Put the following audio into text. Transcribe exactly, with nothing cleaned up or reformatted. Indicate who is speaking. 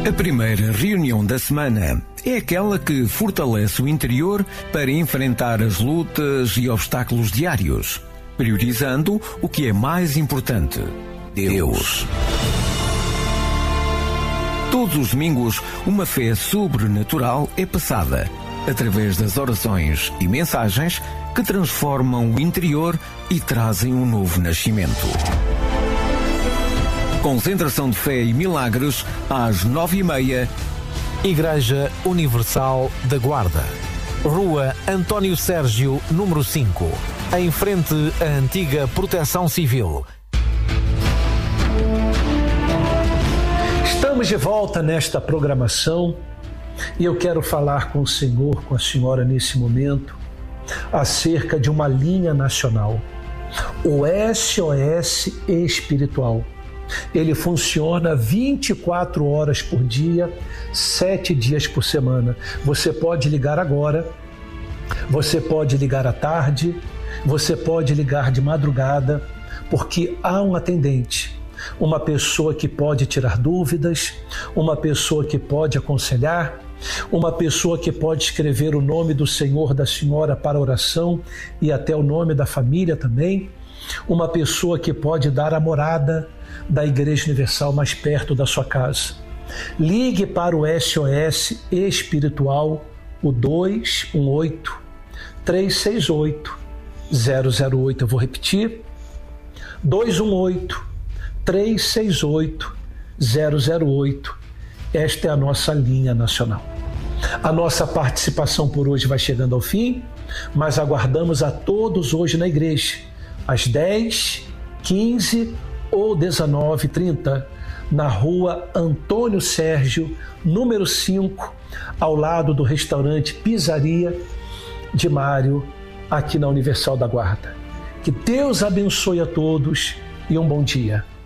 Speaker 1: A primeira reunião da semana é aquela que fortalece o interior para enfrentar as lutas e obstáculos diários, priorizando o que é mais importante: Deus. Todos os domingos, uma fé sobrenatural é passada, através das orações e mensagens que transformam o interior e trazem um novo nascimento. Concentração de fé e milagres às nove e meia.
Speaker 2: Igreja Universal da Guarda, Rua António Sérgio, número cinco, em frente à antiga Proteção Civil.
Speaker 3: Estamos de volta nesta programação e eu quero falar com o Senhor, com a senhora nesse momento, acerca de uma linha nacional, o S O S Espiritual. Ele funciona vinte e quatro horas por dia, sete dias por semana. Você pode ligar agora, você pode ligar à tarde, você pode ligar de madrugada, porque há um atendente, uma pessoa que pode tirar dúvidas, uma pessoa que pode aconselhar, uma pessoa que pode escrever o nome do Senhor, da senhora para oração e até o nome da família também, uma pessoa que pode dar a morada da Igreja Universal mais perto da sua casa. Ligue para o S O S Espiritual, o dois um oito, três seis oito, zero zero oito. Eu vou repetir, dois um oito, três seis oito, zero zero oito. Esta é a nossa linha nacional. A nossa participação por hoje vai chegando ao fim, mas aguardamos a todos hoje na igreja, às dez, quinze ou dezenove e trinta, na rua Antônio Sérgio, número cinco, ao lado do restaurante Pizzaria de Mário, aqui na Universal da Guarda. Que Deus abençoe a todos e um bom dia.